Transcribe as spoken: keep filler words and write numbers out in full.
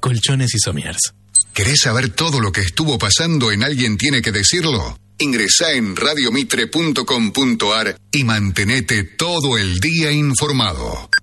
Colchones y Somiers. ¿Querés saber todo lo que estuvo pasando en Alguien Tiene que Decirlo? Ingresá en radiomitre punto com punto ar y mantenete todo el día informado.